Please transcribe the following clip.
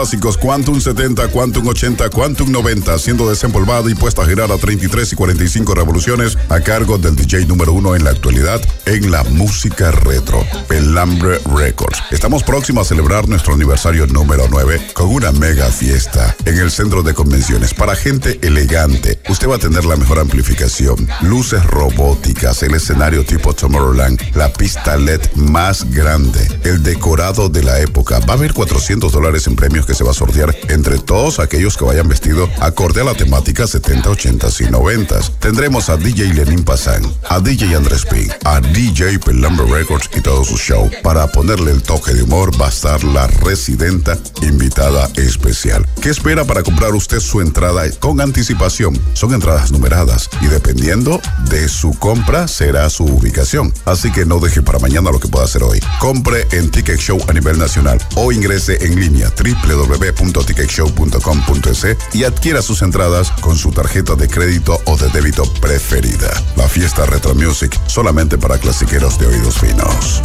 Clásicos Quantum 70, Quantum 80, Quantum 90, siendo desempolvada y puesta a girar a 33 y 45 revoluciones a cargo del DJ número 1 en la actualidad en la música retro, Pelambre Records. Estamos próximos a celebrar nuestro aniversario número 9 con una mega fiesta en el centro de convenciones para gente elegante. Usted va a tener la mejor amplificación, luces robóticas, el escenario tipo Tomorrowland, la pista LED más grande, el decorado de la época. Va a haber $400 en premios que se va a sortear entre todos aquellos que vayan vestidos acorde a la temática 70, 80 y 90. Tendremos a DJ Lenin Pazán, a DJ Andrés P, a DJ Pelambre Records y todo su show. Para ponerle el toque de humor va a estar la residenta invitada especial. ¿Qué espera para comprar usted su entrada con anticipación? Son entradas numeradas y dependiendo de su compra será su ubicación. Así que no deje para mañana lo que pueda hacer hoy. Compre en Ticket Show a nivel nacional o ingrese en línea www.ticketshow.com.es y adquiera sus entradas con su tarjeta de crédito o de débito preferida. La fiesta Retro Music solamente para clasiqueros de oídos finos.